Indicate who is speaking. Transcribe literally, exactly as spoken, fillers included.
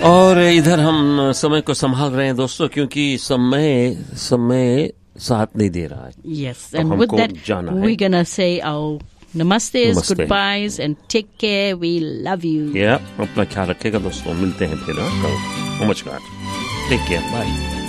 Speaker 1: और इधर हम समय को संभाल रहे हैं दोस्तों, क्योंकि समय समय साथ नहीं दे रहा है.
Speaker 2: Yes, and with that, we're gonna say our namastes,
Speaker 1: Namaste.
Speaker 2: goodbyes, and take care. We love you.
Speaker 1: Yeah, अपना ख्याल रखिएगा दोस्तों. मिलते हैं फिर. हाँ? नमस्कार. Take care. Bye.